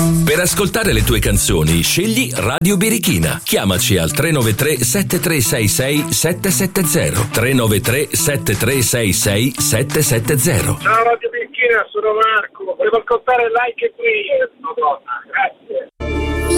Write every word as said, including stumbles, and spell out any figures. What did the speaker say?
Per ascoltare le tue canzoni, scegli Radio Birichina. Chiamaci al tre nove tre sette tre sei sei sette sette zero. tre nove tre sette tre sei sei sette sette zero. Ciao Radio Birichina, sono Marco. Volevo ascoltare Like e Qui. Madonna, grazie.